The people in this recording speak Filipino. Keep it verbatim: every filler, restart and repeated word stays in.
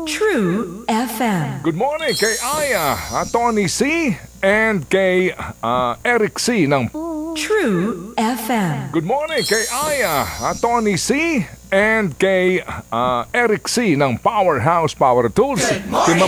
True F M. Good morning kay Aya, uh, Tony C, and kay uh, Eric C ng True F M. Good morning kay Aya, uh, Tony C, and kay uh, Eric C ng Powerhouse Power Tools. Kay